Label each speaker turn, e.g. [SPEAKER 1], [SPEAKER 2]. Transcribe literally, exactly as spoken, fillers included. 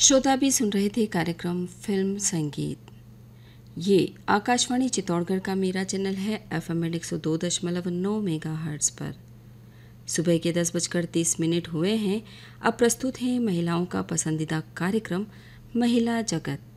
[SPEAKER 1] श्रोता भी सुन रहे थे कार्यक्रम फिल्म संगीत। ये आकाशवाणी चित्तौड़गढ़ का मेरा चैनल है एफ एम एल एक सौ दो दशमलव नौ मेगा हर्ट्ज पर। सुबह के दस बजकर तीस मिनट हुए हैं। अब प्रस्तुत हैं महिलाओं का पसंदीदा कार्यक्रम महिला जगत।